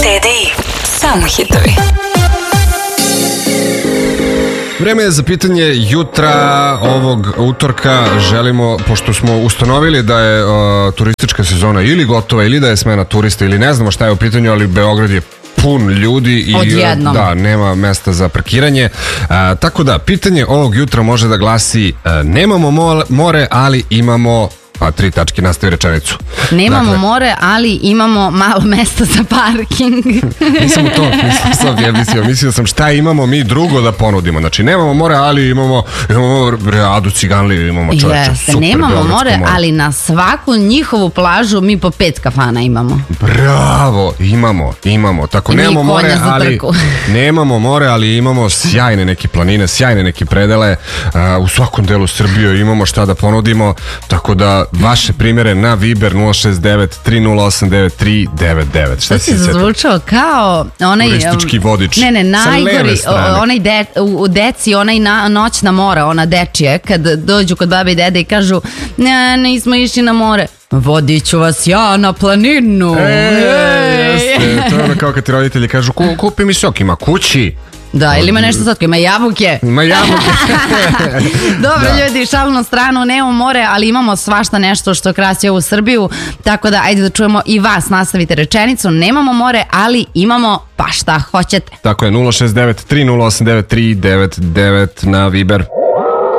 TDI, samo hitovi. Vreme je za pitanje jutra ovog utorka. Želimo, pošto smo ustanovili da je turistička sezona ili gotova ili da je smena turista ili ne znamo šta je u pitanju, ali Beograd je pun ljudi i da, nema mesta za parkiranje. Tako da, pitanje ovog jutra može da glasi nemamo more, ali imamo... Pa 3 tačke, nastavi rečenicu. Nemamo more, ali imamo malo mesta za parking. Nisam u to, mislio sam šta imamo mi drugo da ponudimo. Znači, nemamo more, ali imamo Adu Ciganliju, imamo čoveče, super. Nemamo more, ali na svaku njihovu plažu mi po 5 kafana imamo. Bravo, imamo. Tako, nemamo more, ali imamo sjajne neke planine, sjajne neke predele. U svakom delu Srbije imamo šta da ponudimo, tako da vaše primjere na Viber 069 308 9399. Šta si zvučao kao onaj turistički vodič. Ne, najgori, onaj u deci, onaj noćna mora, ona dečije, kad dođu kod babe i dede i kažu nismo išli na more. Vodit ću vas ja na planinu. Jeste, to je ono kao kad ti roditelji kažu kupi mi sok, ima kući. Da, ili ima nešto slatko, ima jabuke. Dobro ljudi, šalu na stranu, nemamo more, ali imamo svašta nešto što krasi ovu Srbiju, tako da ajde da čujemo i vas, nastavite rečenicu, nemamo more, ali imamo pa šta hoćete. Tako je, 069 3089 399 na Viber.